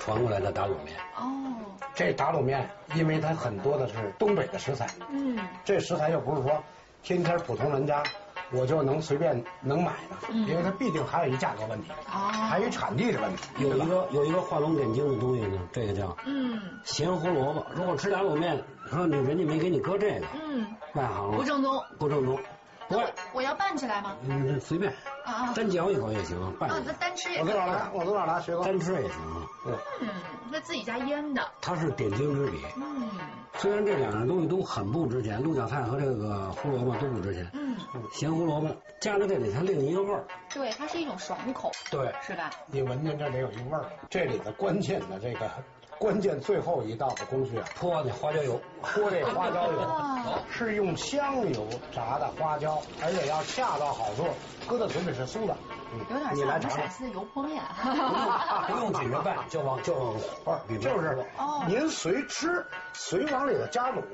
传过来的打卤面。 哦， 这打卤面，因为它很多的是东北的食材，这食材又不是说天天普通人家我就能随便能买的，因为它必定还有一价格问题，还有一产地的问题。有一个画龙点睛的东西呢，这个叫咸胡萝卜。如果吃打卤面，说人家没给你搁这个，外行了， 不正宗， 不正宗。 我要拌起来吗？ 随便单嚼一口也行，拌。 那单吃也。 我从哪拿？学过。单吃也行。 那自己家腌的。 它是点睛之笔。虽然这两样东西都很不值钱，鹿角菜和这个胡萝卜都不值钱。咸胡萝卜加在这里，它另一个味儿。 对，它是一种爽口。对，是吧？ 你闻见这里有一味儿，这里的关键的这个关键最后一道的工序啊，泼那花椒油，泼这花椒油是用香油炸的花椒，而且要恰到好处，搁到嘴里是酥的。 有点像我们陕西的油泼面。 不用紧着拌，就往就是您随吃随往里头加卤。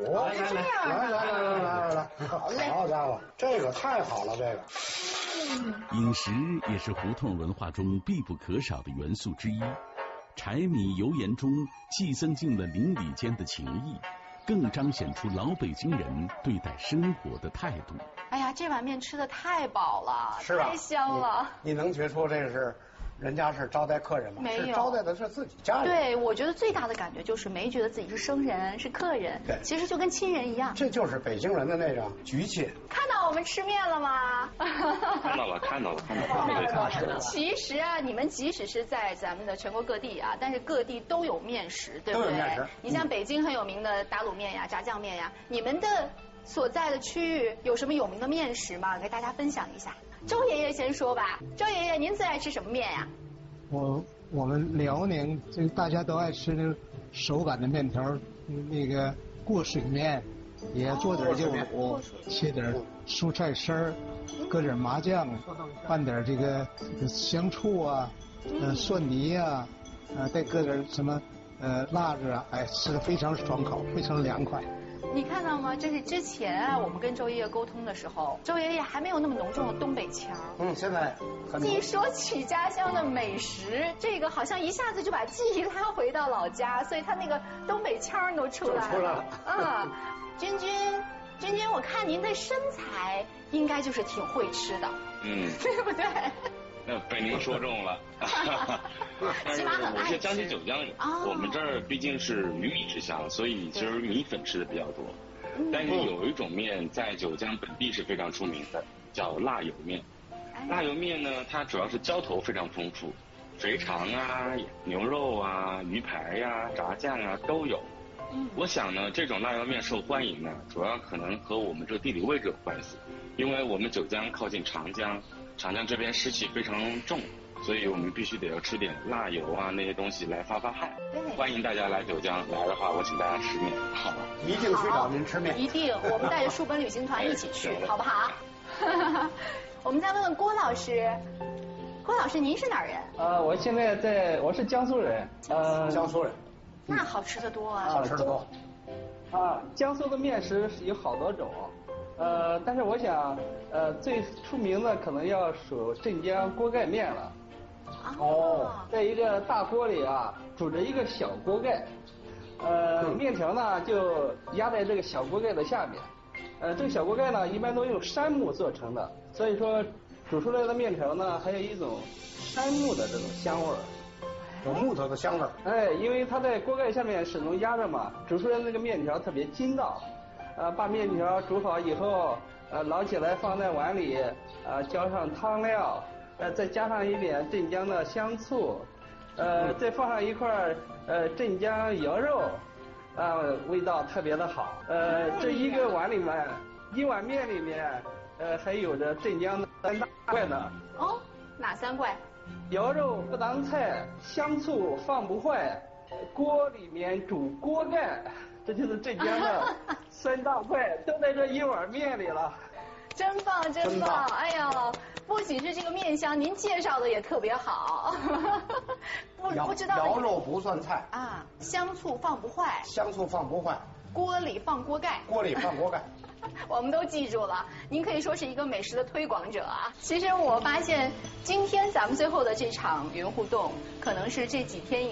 来，好家伙，这个太好了，这个。 饮食也是胡同文化中必不可少的元素之一。柴米油盐中既增进了邻里间的情谊，更彰显出老北京人对待生活的态度。 哎呀，这碗面吃的太饱了， 是吧？ 太香了。 你能觉出这是人家是招待客人吗？ 没有， 是招待的是自己家人。 对，我觉得最大的感觉就是没觉得自己是生人，是客人。 对， 其实就跟亲人一样。 这就是北京人的那种局气。 看到我们吃面了吗？ 看到了。 其实啊，你们即使是在咱们的全国各地啊，但是各地都有面食，对不对？ 都有面食。 你像北京很有名的打卤面呀、炸酱面呀，你们的所在的区域有什么有名的面食吗？给大家分享一下。周爷爷先说吧。周爷爷，您最爱吃什么面呀？ 我们辽宁这大家都爱吃那个手擀的面条，那个过水面，也做点肉卤，切点蔬菜丝儿，搁点麻酱，拌点这个香醋啊，蒜泥啊，再搁点什么辣子啊，哎，吃的非常爽口，非常凉快。 你看到吗？这是之前啊，我们跟周爷爷沟通的时候，周爷爷还没有那么浓重的东北腔。 现在一说起家乡的美食，这个好像一下子就把记忆拉回到老家，所以他那个东北腔都出来了。君君，我看您的身材应该就是挺会吃的，对不对？ 那被您说中了。但是我是江西九江人，我们这儿毕竟是鱼米之乡，所以其实米粉吃的比较多。但是有一种面在九江本地是非常出名的，叫辣油面。辣油面呢，它主要是浇头非常丰富，肥肠啊、牛肉啊、鱼排呀、炸酱啊都有。我想呢，这种辣油面受欢迎呢，主要可能和我们这个地理位置有关系，因为我们九江靠近长江，长江这边湿气非常重，所以我们必须得要吃点辣油啊那些东西来发汗。欢迎大家来九江，来的话我请大家吃面，好吧？ 一定去找您吃面。 一定，我们带着书本旅行团一起去，好不好？我们再问问郭老师，郭老师您是哪儿人？ 我现在我是江苏人。 江苏人。 那好吃的多啊！ 好吃的多。 江苏的面食有好多种，但是我想，最出名的可能要数镇江锅盖面了。在一个大锅里啊，煮着一个小锅盖，面条呢就压在这个小锅盖的下面，这个小锅盖呢一般都用杉木做成的，所以说煮出来的面条呢还有一种杉木的这种香味儿。 有木头的香味儿。 因为它在锅盖下面始终压着嘛，煮出来的那个面条特别筋道。把面条煮好以后，捞起来放在碗里，浇上汤料，再加上一点镇江的香醋，再放上一块镇江羊肉，味道特别的好。这一个碗里面，一碗面里面，还有着镇江的3大怪呢。 哪3怪？ 羊肉不当菜，香醋放不坏，锅里面煮锅盖，这就是镇江的3大怪，都在这一碗面里了。 真棒，真棒！哎呀，不仅是这个面香，您介绍的也特别好。不知道羊肉不算菜啊，香醋放不坏， 香醋放不坏， 锅里放锅盖， 锅里放锅盖。 我们都记住了，您可以说是一个美食的推广者啊。其实我发现今天咱们最后的这场云互动，可能是这几天